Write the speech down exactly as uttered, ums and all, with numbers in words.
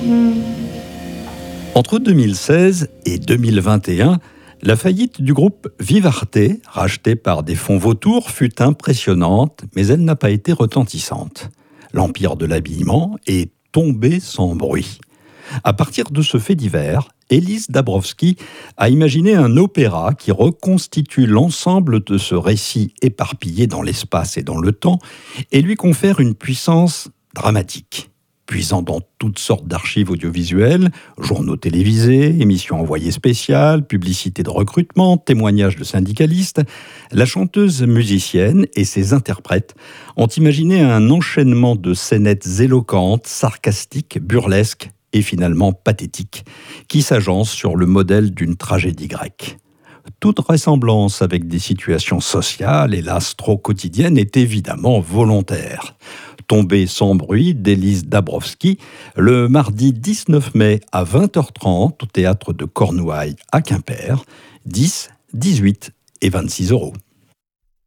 Entre deux mille seize et deux mille vingt et un, la faillite du groupe Vivarte, racheté par des fonds vautours, fut impressionnante, mais elle n'a pas été retentissante. L'empire de l'habillement est tombé sans bruit. À partir de ce fait divers, Élise Dabrowski a imaginé un opéra qui reconstitue l'ensemble de ce récit éparpillé dans l'espace et dans le temps et lui confère une puissance dramatique. Puisant dans toutes sortes d'archives audiovisuelles, journaux télévisés, émissions envoyées spéciales, publicités de recrutement, témoignages de syndicalistes, la chanteuse musicienne et ses interprètes ont imaginé un enchaînement de scénettes éloquentes, sarcastiques, burlesques et finalement pathétiques, qui s'agencent sur le modèle d'une tragédie grecque. Toute ressemblance avec des situations sociales, hélas trop quotidiennes, est évidemment volontaire. Tombé sans bruit d'Élise Dabrowski, le mardi dix-neuf mai à vingt heures trente au théâtre de Cornouailles à Quimper, dix, dix-huit et vingt-six euros.